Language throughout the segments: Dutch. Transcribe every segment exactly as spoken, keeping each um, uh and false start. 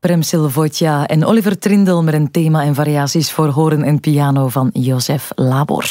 Premsil Wojtja en Oliver Trindl met een thema en variaties voor horen en piano van Jozef Labor.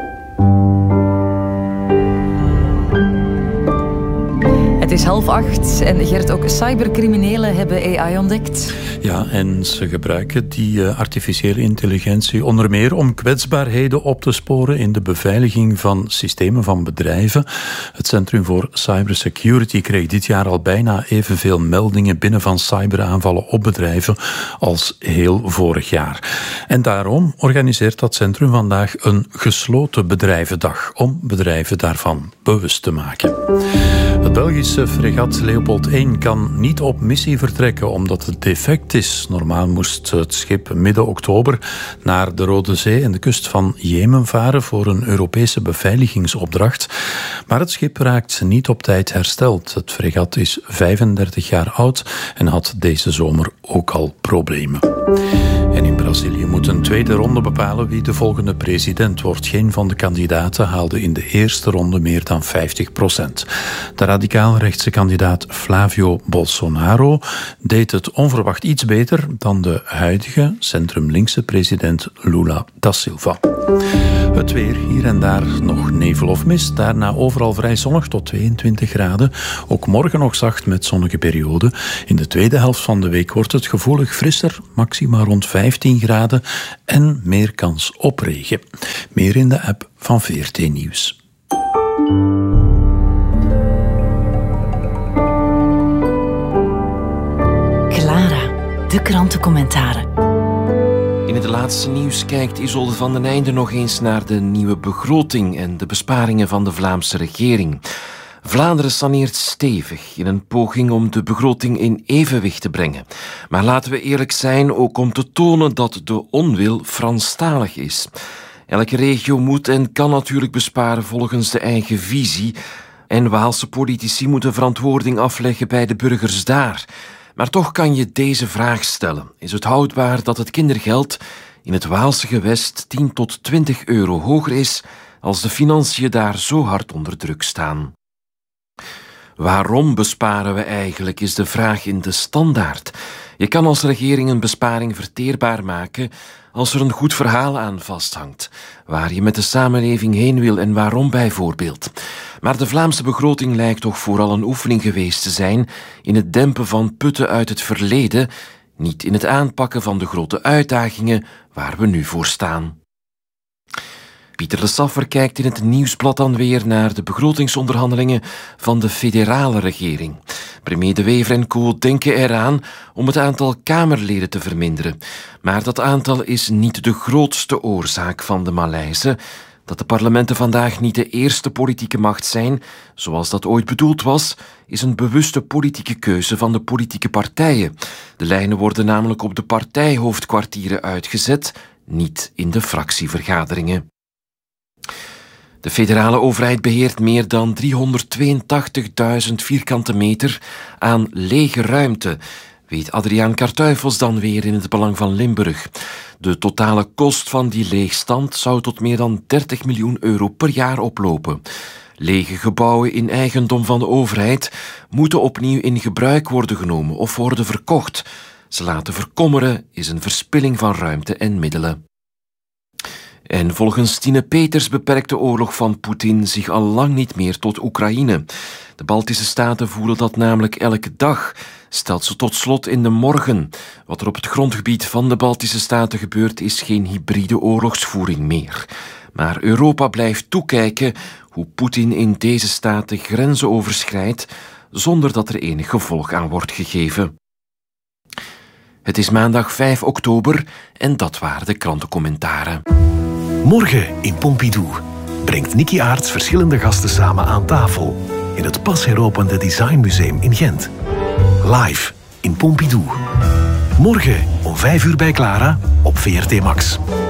Het is half acht en Gert, ook cybercriminelen hebben A I ontdekt. Ja, en ze gebruiken die uh, artificiële intelligentie onder meer om kwetsbaarheden op te sporen in de beveiliging van systemen van bedrijven. Het Centrum voor Cybersecurity kreeg dit jaar al bijna evenveel meldingen binnen van cyberaanvallen op bedrijven als heel vorig jaar. En daarom organiseert dat centrum vandaag een gesloten bedrijvendag om bedrijven daarvan bewust te maken. Het Belgische fregat Leopold één kan niet op missie vertrekken omdat het defect is. Normaal moest het schip midden oktober naar de Rode Zee en de kust van Jemen varen voor een Europese beveiligingsopdracht. Maar het schip raakt niet op tijd hersteld. Het fregat is vijfendertig jaar oud en had deze zomer ook al problemen. En in Brazilië moet een tweede ronde bepalen wie de volgende president wordt. Geen van de kandidaten haalde in de eerste ronde meer dan vijftig procent. De radicaal-rechtse kandidaat Flavio Bolsonaro deed het onverwacht iets beter dan de huidige centrum-linkse president Lula da Silva. Het weer, hier en daar nog nevel of mist, daarna overal vrij zonnig tot tweeëntwintig graden. Ook morgen nog zacht met zonnige perioden. In de tweede helft van de week wordt het gevoelig frisser, maxima rond vijftien graden en meer kans op regen. Meer in de app van V R T Nieuws. Clara, de krantencommentaren. In het laatste nieuws kijkt Isolde van den Einde nog eens naar de nieuwe begroting en de besparingen van de Vlaamse regering. Vlaanderen saneert stevig in een poging om de begroting in evenwicht te brengen. Maar laten we eerlijk zijn, ook om te tonen dat de onwil Franstalig is. Elke regio moet en kan natuurlijk besparen volgens de eigen visie. En Waalse politici moeten verantwoording afleggen bij de burgers daar. Maar toch kan je deze vraag stellen. Is het houdbaar dat het kindergeld in het Waalse gewest tien tot twintig euro hoger is als de financiën daar zo hard onder druk staan? Waarom besparen we eigenlijk, is de vraag in de Standaard. Je kan als regering een besparing verteerbaar maken als er een goed verhaal aan vasthangt, waar je met de samenleving heen wil en waarom bijvoorbeeld. Maar de Vlaamse begroting lijkt toch vooral een oefening geweest te zijn in het dempen van putten uit het verleden, niet in het aanpakken van de grote uitdagingen waar we nu voor staan. Pieter Le Saffer kijkt in het Nieuwsblad dan weer naar de begrotingsonderhandelingen van de federale regering. Premier De Wever en co denken eraan om het aantal Kamerleden te verminderen. Maar dat aantal is niet de grootste oorzaak van de malaise. Dat de parlementen vandaag niet de eerste politieke macht zijn, zoals dat ooit bedoeld was, is een bewuste politieke keuze van de politieke partijen. De lijnen worden namelijk op de partijhoofdkwartieren uitgezet, niet in de fractievergaderingen. De federale overheid beheert meer dan driehonderdtweeëntachtigduizend vierkante meter aan lege ruimte, weet Adriaan Kartuifels dan weer in het Belang van Limburg. De totale kost van die leegstand zou tot meer dan dertig miljoen euro per jaar oplopen. Lege gebouwen in eigendom van de overheid moeten opnieuw in gebruik worden genomen of worden verkocht. Ze laten verkommeren is een verspilling van ruimte en middelen. En volgens Tine Peters beperkt de oorlog van Poetin zich al lang niet meer tot Oekraïne. De Baltische staten voelen dat namelijk elke dag, stelt ze tot slot in de morgen. Wat er op het grondgebied van de Baltische staten gebeurt is geen hybride oorlogsvoering meer. Maar Europa blijft toekijken hoe Poetin in deze staten grenzen overschrijdt zonder dat er enig gevolg aan wordt gegeven. Het is maandag vijf oktober en dat waren de krantencommentaren. Morgen in Pompidou brengt Nicky Aarts verschillende gasten samen aan tafel in het pas heropende Designmuseum in Gent. Live in Pompidou. Morgen om vijf uur bij Clara op V R T Max.